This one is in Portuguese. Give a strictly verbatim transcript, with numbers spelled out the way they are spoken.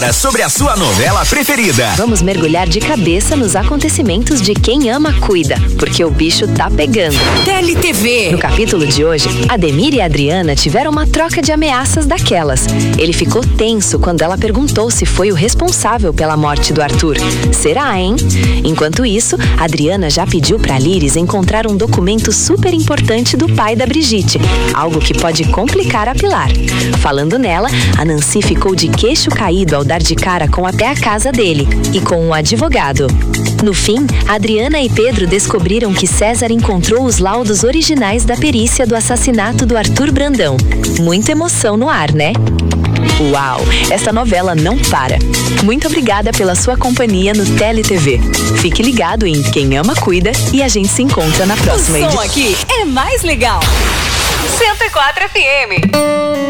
Sobre a sua novela preferida. Vamos mergulhar de cabeça nos acontecimentos de Quem Ama Cuida, porque o bicho tá pegando. T L T V. No capítulo de hoje, Ademir e Adriana tiveram uma troca de ameaças daquelas. Ele ficou tenso quando ela perguntou se foi o responsável pela morte do Arthur. Será, hein? Enquanto isso, Adriana já pediu pra Liris encontrar um documento super importante do pai da Brigitte, algo que pode complicar a Pilar. Falando nela, a Nancy ficou de queixo caído ao dar de cara com até a casa dele e com um advogado. No fim, Adriana e Pedro descobriram que César encontrou os laudos originais da perícia do assassinato do Arthur Brandão. Muita emoção no ar, né? Uau, essa novela não para. Muito obrigada pela sua companhia no T L T V. Fique ligado em Quem Ama Cuida e a gente se encontra na próxima edição. O som aqui é mais legal. cento e quatro F M.